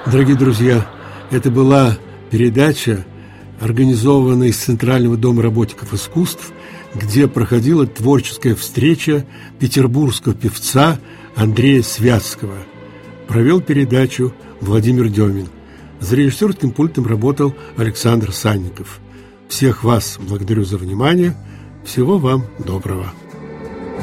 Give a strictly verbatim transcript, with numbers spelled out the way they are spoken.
Дорогие друзья, это была передача, организованная из Центрального дома работников искусств, где проходила творческая встреча петербургского певца Андрея Святского. Провел передачу Владимир Демин. За режиссерским пультом работал Александр Санников. Всех вас благодарю за внимание. Всего вам доброго.